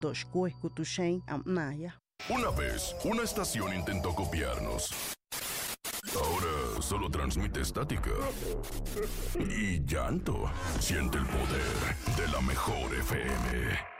Toshkue kutushen amnaya. Una vez, una estación intentó copiarnos. Ahora solo transmite estática y llanto. Siente el poder de la mejor FM.